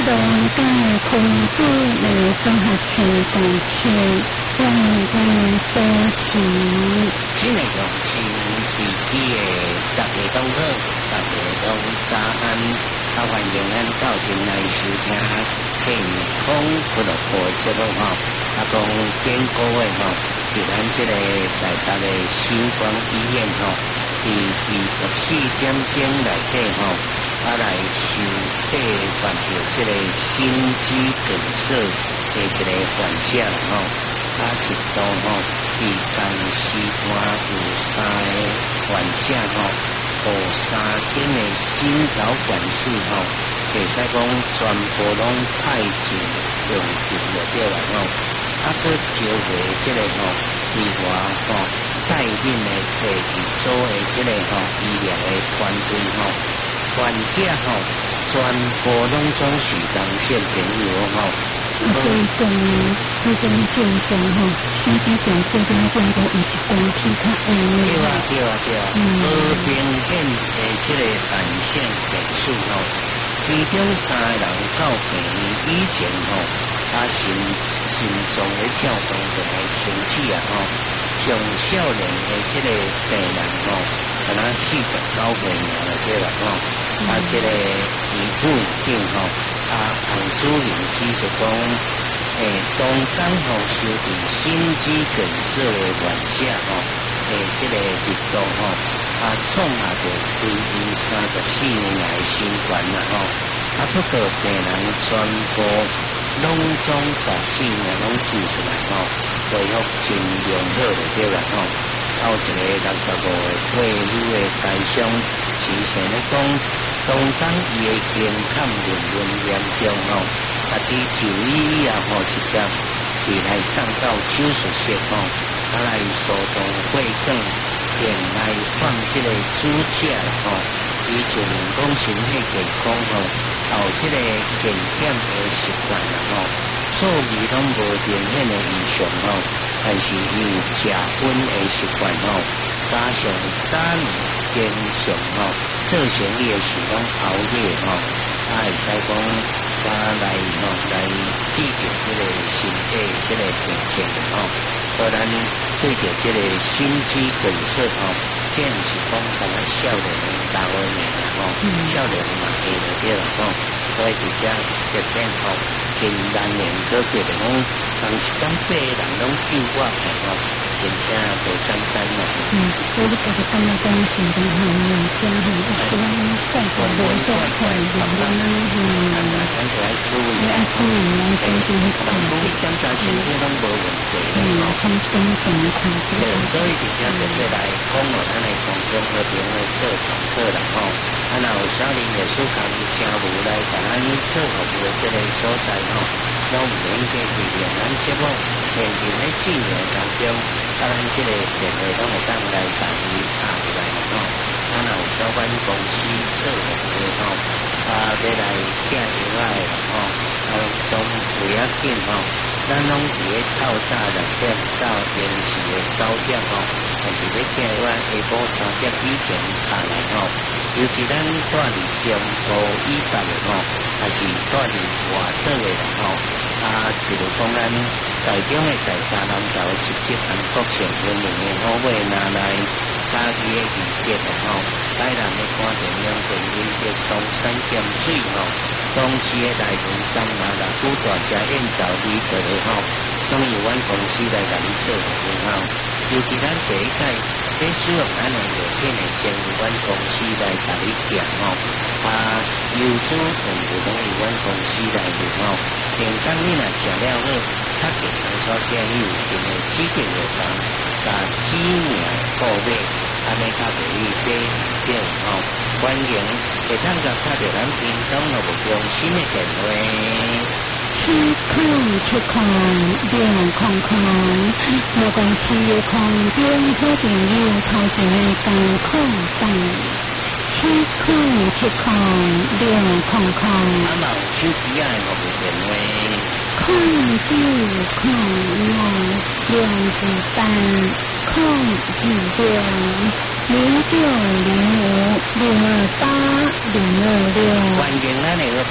龙盖孔子为综合性感情，万万所喜。 今日用心自己的大家拢好，大家拢早安，欢迎咱到进来收听健康俱乐部的节目吼。讲健康的吼，是咱这个台北的新光医院吼，伫24点钟内底吼，来收治患有这个心肌梗塞的一个患者吼，一度吼，伫同时段有3个患者吼，有3间的心导管室吼，可使讲全部拢派进用尽就对了吼。搁招回这个吼，另外吼带领的第二组的这个吼医疗的团队吼，患者吼全部拢总是同性朋友吼。 这种症状吼，心肌梗塞这种症状有一光体较硬的。 对啊，好明显的这个男性病史吼，其中3个人到病院以前吼，心脏的跳动就会停止啊吼，上少年的这个病人吼，可能49岁了对啦吼，这个医护顶吼，洪主任只是讲，当刚好收治心肌梗塞的患者吼，这个力度吼，创下着规定34年来的新高啦吼，不过病人全部拢总14年拢救出来吼，恢复真良好的对啦吼。到一个65岁退休的大伤，其实咧讲，当当伊的健康严重吼，伫就医吼直接伫来送到手术室吼，来疏通血管，便来放这个支架吼，伊就能讲身体健康吼，这个健检的习惯啦吼，所以拢无明显的异常吼，但是伊有食薰的习惯吼，加上早年经常吼，造成伊的是讲熬夜吼，会使讲来治疗这个身体这个病情吼，所以咱对着这个心肌梗塞吼，这毋是讲干那少年老的命啦吼，少年嘛会就对啦吼，所以伫遮这边吼，真难能可贵的讲，当时讲8个人拢救我命吼，真正无简单啦。 所以你家己感觉讲心脏吼，真吼，希望再过多做快点啦， 咱就爱注意， 要注意啦，注意看。 检查身体拢无问题啦， 放松健康。 对，所以伫遮特别来讲哦，咱来从中和平的做常客啦吼，若有少年艺术家请无来甲咱做服务的这个所在吼，拢唔免过利用咱节目现今咧治疗当中，咱这个电话拢会当来甲伊打出来吼，若有小关公司做服务吼，要来寄药来吼，总不要紧吼。咱拢伫咧透早6点到平时的9点吼，但是要寄我下晡3点以前下来吼，尤其咱住伫中部以北的吼，还是住伫外岛的吼，比如讲咱台中的大沙南投17韩国城闻名的好买拿来家己的季节的吼，台南的看电影电影节东山咸水吼，公司的大屯山拿来古大社宴造里头的吼，拢由阮公司来甲你做服务吼，尤其咱第一届要使用咱的药品的，先由阮公司来甲你订吼，油脂全部拢由阮公司来入吼，平常你若食了好，较健康所建议有一定的指定药房，甲指名购买，安尼较容易买着吼。欢迎会当甲打着咱屏东乐无中心的电话。 7空6空，无公司的空中好朋友头前的艰苦等。7空6空， 有手机的服务电话。 0996020606060806。 欢迎咱的好朋友来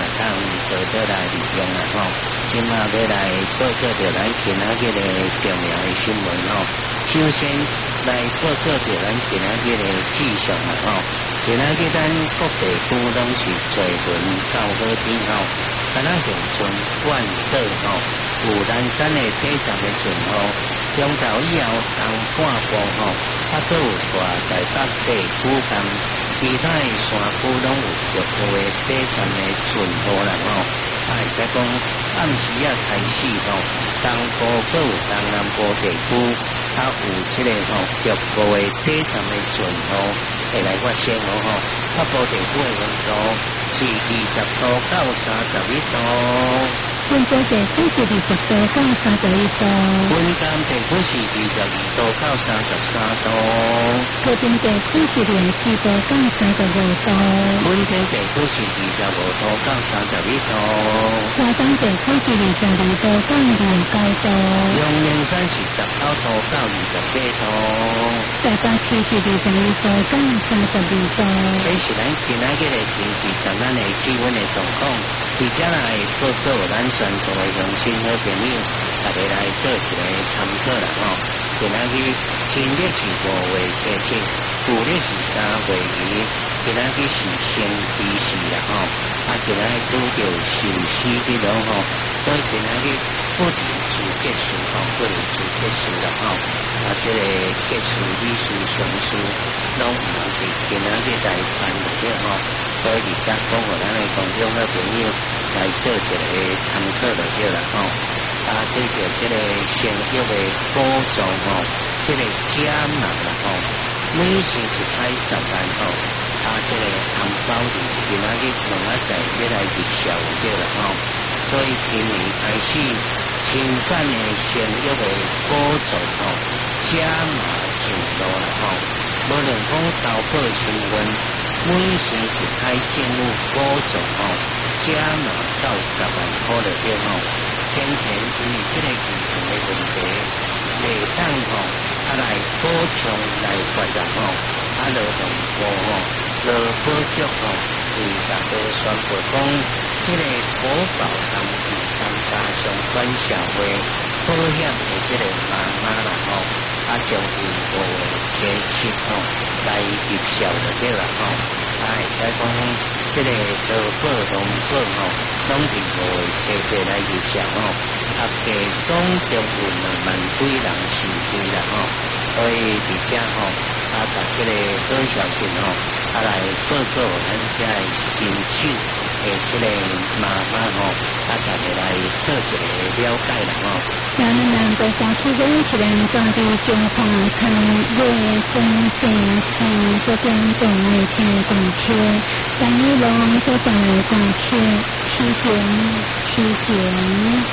当得到来利用啦吼。今嘛要来报告着咱今仔日个重要的新闻吼。首先来报告着咱今仔日个气象啦吼。今仔日咱各地区拢是侪云较好天吼，敢若恒春、万岛吼，有南山的非常的顺吼。中昼以后东半部吼，啊，佫有大台北地区同其他的山区拢有局部的非常的顺雨啦吼。啊，会使讲暗时啊开始吼，东部佫有东南部地区，啊有即个吼局部的非常的顺雨会来发生吼。北部地区的温度是20度到31度。 温州地区是20度到31度， 云冈地区是22度到33度， 高平地区是24度到35度， 本田地区是25度到31度， 华东地区是22度到29度， 阳明山是19度到28度， 台北市是22度到32度。 这是咱今仔日的天气同咱的气温的状况，而且来报告咱全国的乡亲好朋友，大家来做一个参考啦吼。今仔日新历是5月17，旧历是3月2，今仔日是星期四啦吼。啊，今仔日拄着受死日咯吼，所以今仔日不止自结束吼，不如自结束啦吼。啊，这个结束礼事上事，拢唔能是今仔日来办落去吼。所以而家讲互咱的观众好朋友来做一个参考就对啦吼。啊，对着这个生育的补助吼，这个加码啦吼，每星期开10万吼，啊，这个红包是今仔日两仔载要来入销对啦吼。所以今年开始新版的生育的补助吼，加码上路啦吼。无论讲投保新闻，每星期开政府补助吼，加码到10万块就对吼。先前因为这个疫情的问题，袂当吼啊来补充来发展吼，啊劳动部吼劳保局吼为大家宣布讲，这个保保当时参加相关社会保险的这个妈妈啦吼，啊将于5月17吼来入校就对啦吼，啊会使讲这个劳保农保吼，拢是5月17来入校吼，啊加总共有2万几人受惠啦吼，所以而且吼啊把这个好消息吼，啊来报告咱这的新手的这个妈妈吼，啊大家来做一个了解啦吼。 咱们国家出工是咱当地中华台卫生健康这边总卫生管区，咱一龙所在的管区期间。